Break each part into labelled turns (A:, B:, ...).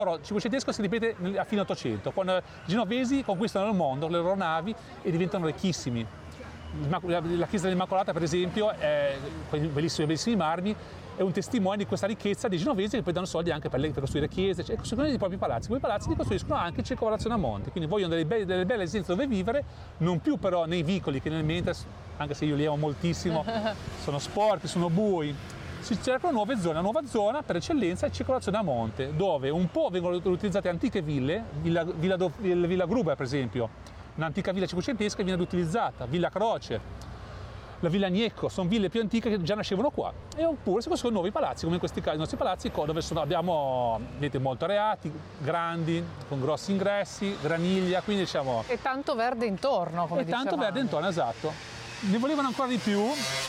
A: L'oro cinquecentesco si ripete a fine 800, quando i genovesi conquistano il mondo, le loro navi e diventano ricchissimi. La chiesa dell'Immacolata, per esempio, con i bellissimi marmi, è un testimone di questa ricchezza dei genovesi che poi danno soldi anche per costruire chiese, e costruiscono i propri palazzi. Quei palazzi li costruiscono anche in circolazione a monte, quindi vogliono delle belle residenze dove vivere, non più però nei vicoli che nel mentre, anche se io li amo moltissimo, sono sporchi, sono bui. Si cercano nuove zone, la nuova zona per eccellenza è circolazione a monte, dove un po' vengono utilizzate antiche ville, Villa Gruber per esempio, un'antica villa cinquecentesca viene utilizzata, Villa Croce, la Villa Gnecco, sono ville più antiche che già nascevano qua, e oppure si costruiscono nuovi palazzi, come in questi casi i nostri palazzi, dove abbiamo, vedete, molto areati, grandi, con grossi ingressi, graniglia, quindi diciamo...
B: E tanto verde intorno, come dicevamo.
A: E tanto verde intorno, esatto. Ne volevano ancora di più.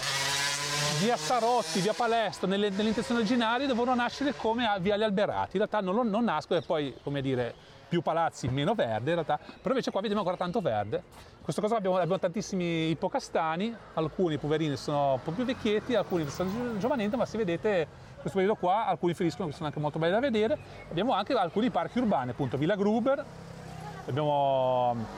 A: Via Sarotti, via Palestro, nelle intenzioni originali dovevano nascere come viali alberati, in realtà non nascono, e poi, come dire, più palazzi, meno verde in realtà, però invece qua vediamo ancora tanto verde. In questo caso abbiamo tantissimi ippocastani, alcuni poverini sono un po' più vecchietti, alcuni sono giovanenti, ma se vedete questo periodo qua, alcuni feriscono che sono anche molto belli da vedere. Abbiamo anche alcuni parchi urbani, appunto Villa Gruber, abbiamo...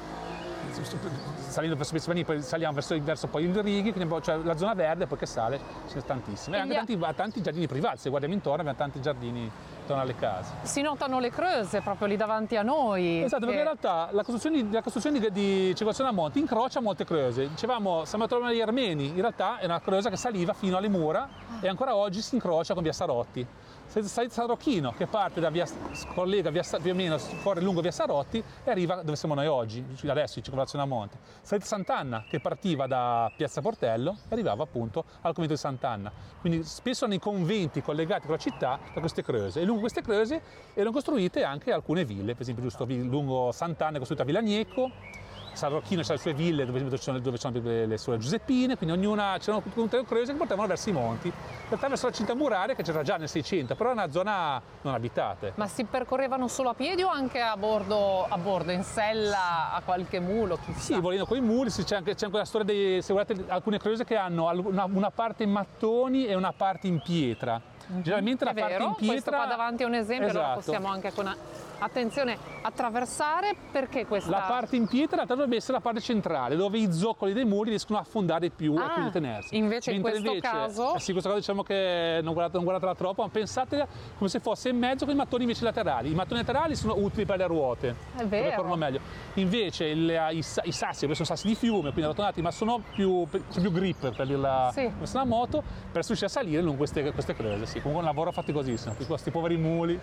A: salendo verso Pizzavani, poi saliamo verso poi il Righi, quindi cioè la zona verde, poi che sale, ce ne sono tantissime. E anche tanti giardini privati, se guardiamo intorno abbiamo tanti giardini intorno alle case.
B: Si notano le creuse proprio lì davanti a noi.
A: Esatto, perché in realtà la costruzione di circolazione a monte incrocia molte creuse. Dicevamo San Bartolomeo degli Armeni, in realtà è una creusa che saliva fino alle mura e ancora oggi si incrocia con via Sarotti. San Rocchino, che parte da collega più o meno, corre lungo via Sarotti e arriva dove siamo noi oggi, adesso in circolazione a monte. Salita Sant'Anna, che partiva da Piazza Portello e arrivava appunto al convento di Sant'Anna. Quindi spesso nei conventi collegati con la città da queste creuse. E lungo queste creuse erano costruite anche alcune ville, per esempio giusto lungo Sant'Anna è costruita Villa Gnecco, San Rocchino ha le sue ville dove sono le sue Giuseppine, quindi ognuna c'erano tutte le creuse che portavano verso i monti, in realtà verso la cinta muraria che c'era già nel 600, però è una zona non abitata.
B: Ma si percorrevano solo a piedi o anche a bordo, in sella a qualche mulo? Chissà.
A: Sì, volendo con i muli, c'è anche la storia dei, se guardate, alcune creuse che hanno una parte in mattoni e una parte in pietra. Generalmente la parte in pietra...
B: Questo qua davanti è un esempio,
A: esatto.
B: Allora possiamo anche con... Attenzione, attraversare, perché questa...
A: La parte in pietra dovrebbe essere la parte centrale, dove i zoccoli dei muri riescono a affondare più e quindi tenersi.
B: Invece in questo caso...
A: Sì, in questo caso diciamo che non guardatela troppo, ma pensate come se fosse in mezzo con i mattoni invece laterali. I mattoni laterali sono utili per le ruote,
B: è vero,
A: dove corrono meglio. Invece i sassi, sono sassi di fiume, quindi arrotonati, ma c'è più grip per dirla come una moto, per riuscire a salire lungo queste creuse. Sì, comunque un lavoro faticosissimo, questi poveri muli.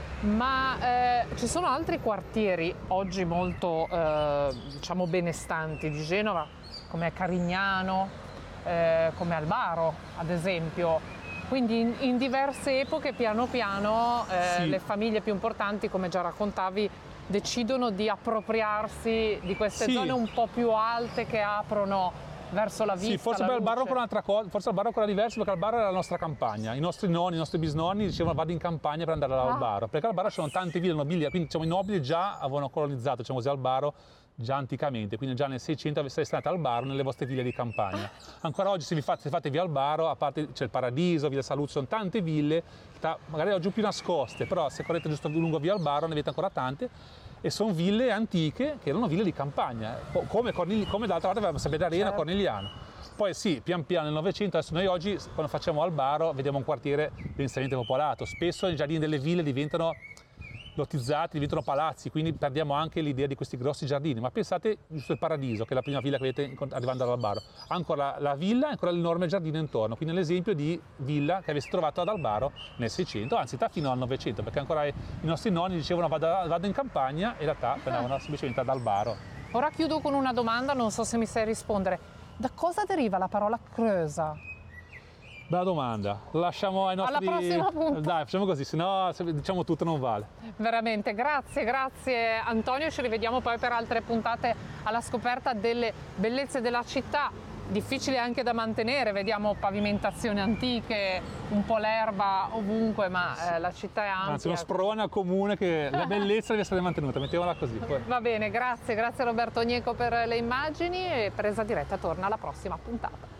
B: Ma ci sono altri quartieri oggi molto diciamo benestanti di Genova, come Carignano, come Albaro ad esempio, quindi in diverse epoche piano piano le famiglie più importanti, come già raccontavi, decidono di appropriarsi di queste zone un po' più alte che aprono verso la vista.
A: Sì, forse Albaro è un'altra cosa, forse Albaro è ancora diverso, perché Albaro era la nostra campagna. I nostri nonni, i nostri bisnonni dicevano vado in campagna per andare ad Albaro, perché Albaro c'erano tante ville nobili, quindi diciamo, i nobili già avevano colonizzato, diciamo così, Albaro già anticamente, quindi già nel 600 sareste stati a Albaro nelle vostre ville di campagna. Ancora oggi se fate via Albaro, a parte c'è il Paradiso, via Saluzzo, sono tante ville, magari oggi più nascoste, però se correte giusto lungo via Albaro ne avete ancora tante, e sono ville antiche che erano ville di campagna, come d'altra parte avevamo Sabbia d'Arena, Cornigliano. Poi sì, pian piano nel Novecento, adesso noi oggi quando facciamo Albaro vediamo un quartiere densamente popolato, spesso i giardini delle ville diventano lottizzati, diventano palazzi, quindi perdiamo anche l'idea di questi grossi giardini. Ma pensate giusto il Paradiso, che è la prima villa che vedete arrivando ad Albaro, ancora la villa e ancora l'enorme giardino intorno, quindi l'esempio di villa che avesse trovato ad Albaro nel 600, anzi fino al 900, perché ancora i nostri nonni dicevano vado in campagna e in realtà andavano semplicemente ad Albaro.
B: Ora chiudo con una domanda, non so se mi sai rispondere. Da cosa deriva la parola creusa?
A: Bella domanda, lo lasciamo ai nostri...
B: Alla prossima puntata.
A: Dai, facciamo così, sennò diciamo tutto non vale.
B: Veramente, grazie Antonio, ci rivediamo poi per altre puntate alla scoperta delle bellezze della città, difficili anche da mantenere, vediamo pavimentazioni antiche, un po' l'erba ovunque, ma la città è ampia.
A: Anzi, uno sprone comune che la bellezza deve essere mantenuta, mettiamola così. Poi.
B: Va bene, grazie Roberto Gnecco per le immagini, e Presa Diretta torna alla prossima puntata.